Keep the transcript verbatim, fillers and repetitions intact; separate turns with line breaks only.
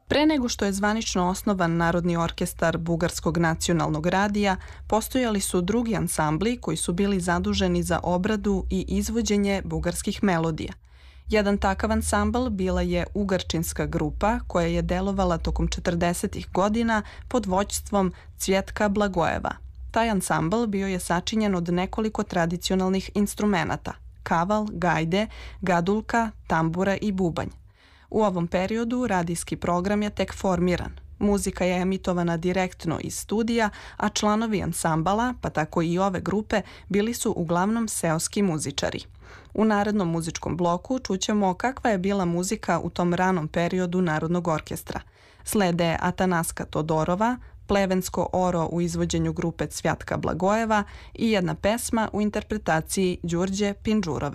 Pre nego što je zvanično osnovan Narodni orkestar Bugarskog nacionalnog radija, postojali su drugi ansambli koji su bili zaduženi za obradu i izvođenje bugarskih melodija. Jedan takav ansambl bila je ugarčinska grupa koja je delovala tokom četrdesetih godina pod vođstvom Cvjetka Blagojeva. Taj ansambl bio je sačinjen od nekoliko tradicionalnih instrumenata: kaval, gajde, gadulka, tambura i bubanj. U ovom periodu radijski program je tek formiran. Muzika je emitovana direktno iz studija, a članovi ansambala, pa tako i ove grupe, bili su uglavnom seoski muzičari. U narednom muzičkom bloku čućemo kakva je bila muzika u tom ranom periodu Narodnog orkestra. Slede Atanaska Todorova, plevensko oro u izvođenju grupe Cvjatka Blagojeva i jedna pesma u interpretaciji Đurđe Pindžurove.